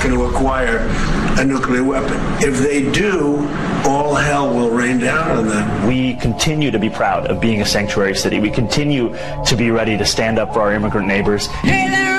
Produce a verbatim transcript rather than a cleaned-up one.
going to acquire a nuclear weapon. If they do, all hell will rain down on them. We continue to be proud of being a sanctuary city. We continue to be ready to stand up for our immigrant neighbors. Hey there!